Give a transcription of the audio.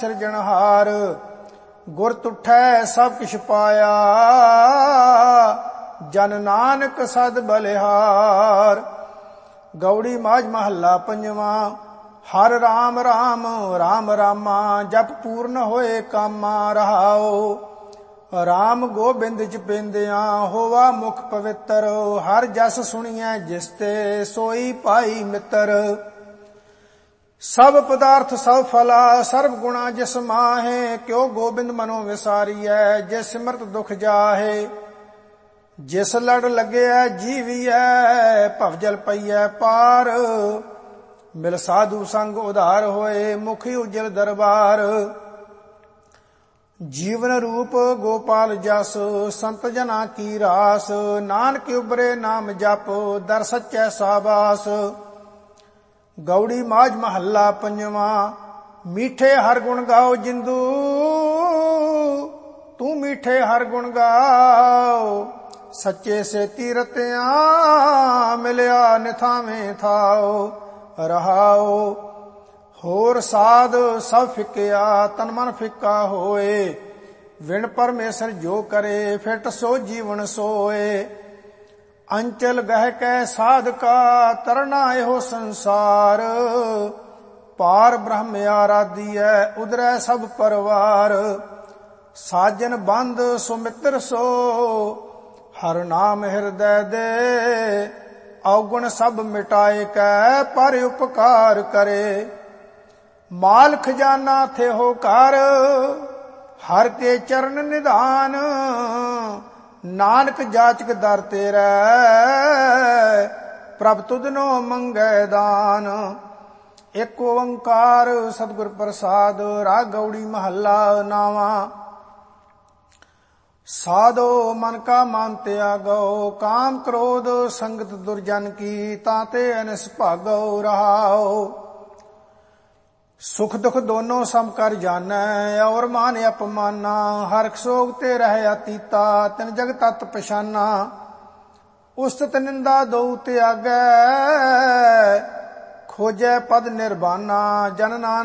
ਸਿਰਜਣਹਾਰ ਗੁਰ ਤੁਠੈ ਸਭ ਕਿਛ ਪਾਇਆ। ਜਨ ਨਾਨਕ ਸਦ ਬਲਿਹਾਰ। ਗੌੜੀ ਮਾਝ ਮਹੱਲਾ ਪੰਜਵਾਂ। ਹਰ ਰਾਮ ਰਾਮ ਰਾਮ ਰਾਮਾ ਜਪ ਪੂਰਨ ਹੋਏ ਕਾਮਾ। ਰਹਾਉ ਰਾਮ ਗੋਬਿੰਦ ਚ ਪੈਂਦਿਆਂ ਹੋਵਾ ਮੁਖ ਪਵਿੱਤਰ। ਹਰ ਜਸ ਸੁਣੀਐ ਜਿਸ ਤੇ ਸੋਈ ਭਾਈ ਮਿੱਤਰ। ਸਭ ਪਦਾਰਥ ਸਭ ਫਲਾ ਸਰਬ ਗੁਣਾ ਜਿਸ ਮਾਹੇ। ਕਿਉ ਗੋਬਿੰਦ ਮਨੋ ਵਿਸਾਰੀਐ ਜਿਸ ਸਿਮਰਤ ਦੁਖ ਜਾਹੇ। ਜਿਸ ਲੜ ਲੱਗਿਆ ਜੀਵੀਐ ਭਵਜਲ ਪਈਐ ਪਾਰ। ਮਿਲ ਸਾਧੂ ਸੰਗ ਉਧਾਰ ਹੋਏ ਮੁਖੀ ਉਜਲ ਦਰਬਾਰ। ਜੀਵਨ ਰੂਪ ਗੋਪਾਲ ਜਸ ਸੰਤ ਜਨਾ ਕੀ ਰਾਸ। ਨਾਨਕ ਉਬਰੇ ਨਾਮ ਜਪ ਦਰ ਸੱਚੈ ਸਾਬਾਸ। ਗੌੜੀ ਮਾਝ ਮਹੱਲਾ ਪੰਜਵਾਂ। ਮੀਠੇ ਹਰ ਗੁਣ ਗਾਓ ਜਿੰਦੂ ਤੂੰ ਮੀਠੇ ਹਰ ਗੁਣ ਗਾਓ। ਸੱਚੇ ਸੇ ਤੀਰਤਿਆਂ ਮਿਲਿਆ ਨਿਥਾਵੇਂ ਥਾਓ। ਰਹਾਉ ਹੋਰ ਸਾਧ ਸਭ ਫਿੱਕਿਆ ਤਨ ਮਨ ਫਿੱਕਾ ਹੋਏ। ਵਿਣ ਪਰਮੇਸ਼ਰ ਜੋ ਕਰੇ ਫਿਟ ਸੋ ਜੀਵਨ ਸੋਏ। ਅੰਚਲ ਗਹਿ ਕੈ ਸਾਧਕਾ ਤਰਨਾ ਇਹੋ ਸੰਸਾਰ। ਪਾਰ ਬ੍ਰਹਮ ਆਰਾਧੀਐ ਉਦਰੈ ਸਭ ਪਰਵਾਰ। ਸਾਜਨ ਬੰਦ ਸੋ ਮਿੱਤਰ ਸੋ ਹਰ ਨਾਮ ਹਿਰਦੈ ਦੇ। ਔਗੁਣ ਸਭ ਮਿਟਾਏ ਕੈ ਪਰ ਉਪਕਾਰ ਕਰੇ। ਮਾਲ ਖਜ਼ਾਨਾ ਥੇ ਹੋ ਘਰ ਹਰ ਕੇ ਚਰਨ ਨਿਧਾਨ। ਨਾਨਕ ਜਾਚਕ ਦਰ ਤੇਰਾ ਪ੍ਰਭ ਤੁਧਨੋ ਮੰਗੈ ਦਾਨ। ਇੱਕ ਓੰਕਾਰ ਸਤਿਗੁਰ ਪ੍ਰਸਾਦ। ਰਾਗ ਗੌੜੀ ਮਹੱਲਾ ਨਾਵਾਂ। ਸਾਧੋ ਮਨ ਕਾ ਮਨ ਤਿਆਗੋ ਕਾਮ ਕ੍ਰੋਧ ਸੰਗਤ ਦੁਰਜਨ ਕੀ। ਤਾਤੇ ਅਨਿਸ ਭਾਗੋ ਰਹਾਉ ਸੁਖ ਦੁਖ ਦੋਨੋਂ ਸਮ ਕਰ ਜਾਣੈ। ਔਰ ਮਾਨ ਅਪਮਾਨਾ ਹਰਖ ਸੋਗ ਤੇ ਰਹਿ ਅਤੀਤਾ। ਤਿਨ ਜਗ ਤਤ ਪਛਾਨਾ ਉਸਤਤ ਨਿੰਦਾ ਦਉ ਤਿਆਗੈ। ਖੋਜੈ ਪਦ ਨਿਰਬਾਨਾ ਜਨ ਨਾਨਕ